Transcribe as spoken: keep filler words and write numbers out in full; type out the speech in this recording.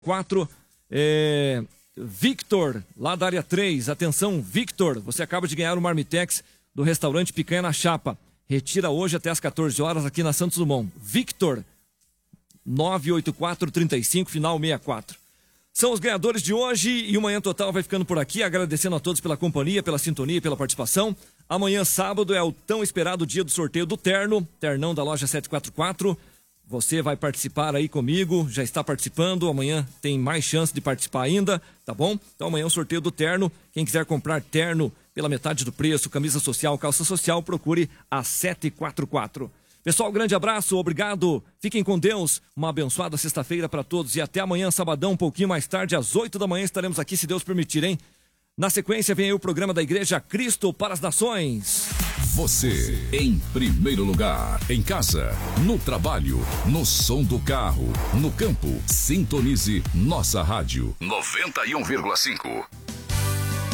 quatro, é, Victor, lá da área três, atenção, Victor, você acaba de ganhar o Marmitex do restaurante Picanha na Chapa. Retira hoje até as quatorze horas aqui na Santos Dumont. Victor, nove oito quatro, trinta e cinco, final sessenta e quatro. São os ganhadores de hoje e o Manhã Total vai ficando por aqui, agradecendo a todos pela companhia, pela sintonia e pela participação. Amanhã, sábado, é o tão esperado dia do sorteio do terno, ternão da loja sete quatro quatro. Você vai participar aí comigo, já está participando, amanhã tem mais chance de participar ainda, tá bom? Então amanhã é o sorteio do terno, quem quiser comprar terno pela metade do preço, camisa social, calça social, procure a sete quatro quatro. Pessoal, grande abraço, obrigado, fiquem com Deus, uma abençoada sexta-feira para todos e até amanhã, sabadão, um pouquinho mais tarde, às oito da manhã estaremos aqui, se Deus permitir, hein? Na sequência vem aí o programa da Igreja Cristo para as Nações. Você, em primeiro lugar, em casa, no trabalho, no som do carro, no campo, sintonize nossa rádio noventa e um vírgula cinco.